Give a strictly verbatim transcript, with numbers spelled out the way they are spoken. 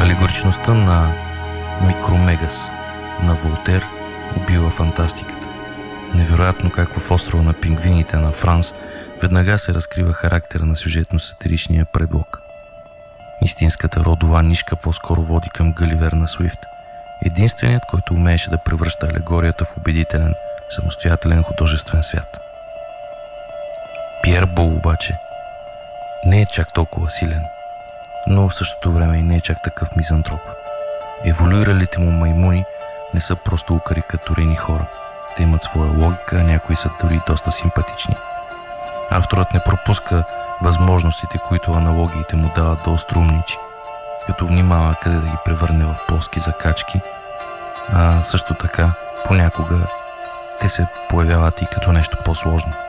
Алегоричността на Микромегас на Волтер убива фантастиката. Невероятно как в острова на пингвините на Франс веднага се разкрива характера на сюжетно-сатиричния предлог. Истинската родова нишка по-скоро води към Галивер на Суифт, единственият, който умееше да превръща алегорията в убедителен, самостоятелен художествен свят. Пиер Бол обаче не е чак толкова силен, но в същото време и не е чак такъв мизантроп. Еволюиралите му маймуни не са просто укарикатурени хора. Те имат своя логика, а някои са дори доста симпатични. Авторът не пропуска възможностите, които аналогиите му дават да острумничи, като внимава къде да ги превърне в плоски закачки, а също така понякога те се появяват и като нещо по-сложно.